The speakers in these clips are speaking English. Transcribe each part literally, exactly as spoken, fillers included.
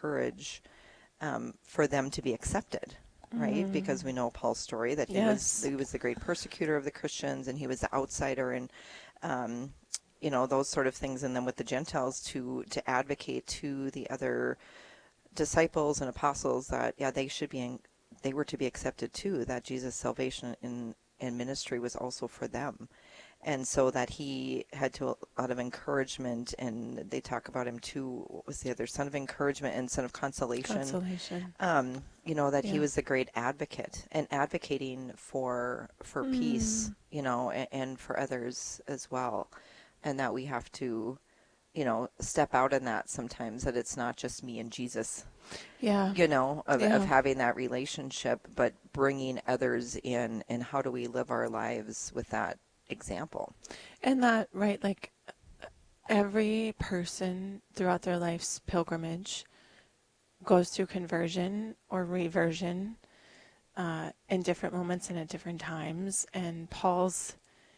encourage um, for them to be accepted, right? Mm. Because we know Paul's story that he Yes. was he was the great persecutor of the Christians, and he was the outsider, and um, you know, those sort of things. And then with the Gentiles, to to advocate to the other disciples and apostles that yeah, they should be in, they were to be accepted too. That Jesus' salvation in in ministry was also for them. And so that he had to a lot of encouragement, and they talk about him too. What was the other? Son of encouragement and son of consolation. Consolation. Um, you know, that Yeah. he was the great advocate and advocating for for Mm. peace, you know, and, and for others as well. And that we have to, you know, step out in that sometimes, that it's not just me and Jesus, Yeah. you know, of, Yeah. of having that relationship, but bringing others in, and how do we live our lives with that example. And that, right, like every person throughout their life's pilgrimage goes through conversion or reversion uh, in different moments and at different times. And Paul's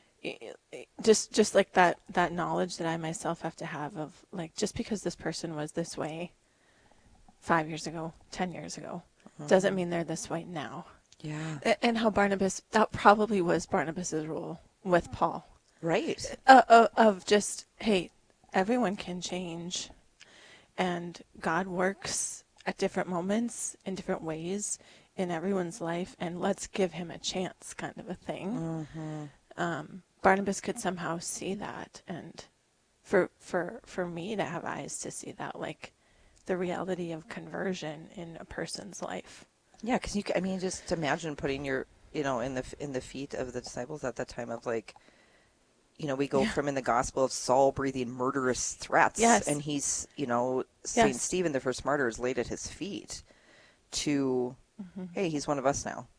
just just like that that knowledge that I myself have to have of, like, just because this person was this way five years ago, ten years ago, Mm-hmm. doesn't mean they're this way now. Yeah. A- And how Barnabas, that probably was Barnabas's rule with Paul. Right. Uh, uh, of just, hey, everyone can change, and God works at different moments in different ways in everyone's life, and let's give him a chance, kind of a thing. Mm-hmm. Um, Barnabas could somehow see that, and for for for me to have eyes to see that, like the reality of conversion in a person's life. Yeah, because you, ca- I mean, just imagine putting your, you know, in the in the feet of the disciples at that time of, like, you know, we go Yeah. from in the gospel of Saul breathing murderous threats, Yes. and he's, you know, Saint Yes. Stephen, the first martyr, is laid at his feet, to, Mm-hmm. hey, he's one of us now.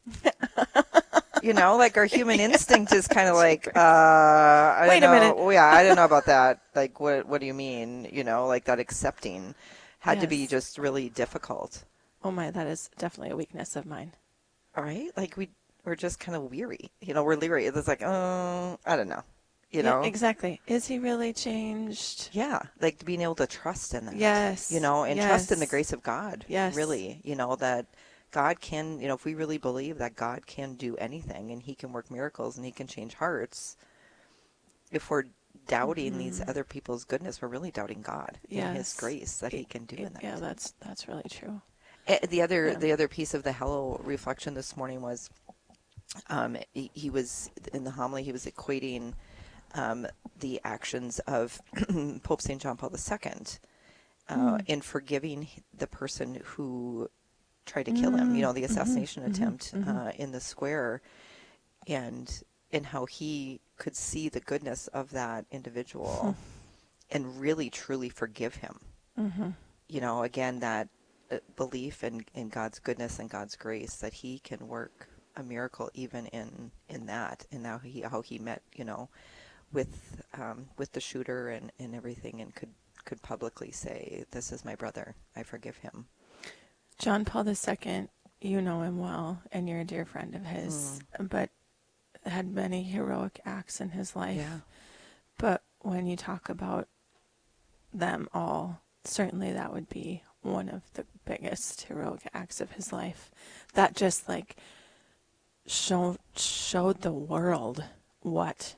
You know, like our human instinct is kind of That's like, great. uh, I Wait a don't know. minute. Oh, yeah, I don't know about that. Like, what what do you mean? You know, like that accepting had to be Yes. just really difficult. Oh my, that is definitely a weakness of mine. All right, like we we're just kind of weary. You know, we're leery. It's like, oh, I don't know. You Yeah, know, exactly. Is he really changed? yeah, like being able to trust in that. Yes. You know, and Yes. trust in the grace of God. Yes. Really, you know, that God can, you know, if we really believe that God can do anything and he can work miracles and he can change hearts, if we're doubting Mm-hmm. these other people's goodness, we're really doubting God and his Yes. grace that he can do Y- in that. Yeah, that's that's really true. Eh, The other Yeah. the other piece of the Hello reflection this morning was um, he, he was in the homily, he was equating um, the actions of Pope Saint John Paul the Second uh, Mm. in forgiving the person who tried to kill him, you know, the Mm-hmm. assassination Mm-hmm. attempt Mm-hmm. uh, in the square, and and how he could see the goodness of that individual and really truly forgive him. Mm-hmm. You know, again, that uh, belief in, in God's goodness and God's grace, that he can work a miracle even in, in that, and now he how he met, you know, with um, with the shooter and, and everything, and could could publicly say, "This is my brother. I forgive him." John Paul the Second, you know him well, and you're a dear friend of his, Mm. but had many heroic acts in his life. Yeah. But when you talk about them all, certainly that would be one of the biggest heroic acts of his life. That just like showed showed the world what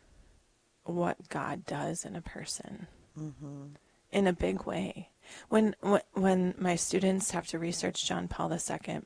what God does in a person Mm-hmm. in a big way. When when when my students have to research John Paul the Second,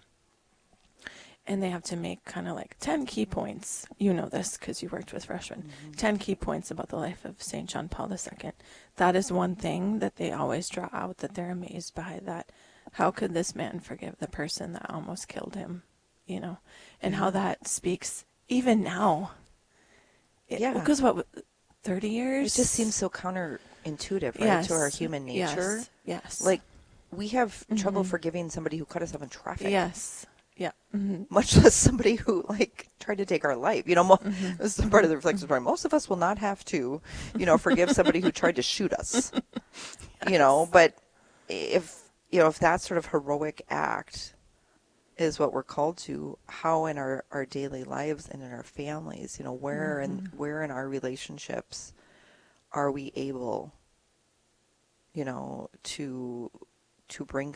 and they have to make kind of like ten key points. You know this because you worked with freshmen. Mm-hmm. ten key points about the life of Saint John Paul the Second. That is one thing that they always draw out, that they're amazed by, that how could this man forgive the person that almost killed him, you know, and Yeah. how that speaks even now. It, Yeah. Because what, thirty years? It just seems so counterintuitive, right, Yes. to our human nature. Yes. Yes. Like, we have trouble Mhm. forgiving somebody who cut us off in traffic. Yes. Yeah. Mm-hmm. Much less somebody who, like, tried to take our life. You know, mo- Mm-hmm. this is part of the reflection part. Most of us will not have to, you know, forgive somebody who tried to shoot us. You know, but if, you know, if that sort of heroic act is what we're called to, how in our, our daily lives and in our families, you know, where Mm-hmm. and where in our relationships are we able, you know, to to bring